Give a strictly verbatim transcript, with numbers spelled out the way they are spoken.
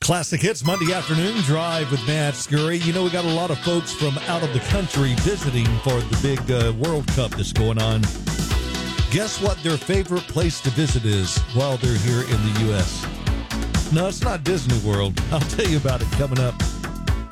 Classic Hits Monday afternoon drive with Matt Scurry. You know, we got a lot of folks from out of the country visiting for the big uh, World Cup that's going on. Guess what their favorite place to visit is while they're here in the U S? No, it's not Disney World. I'll tell you about it coming up.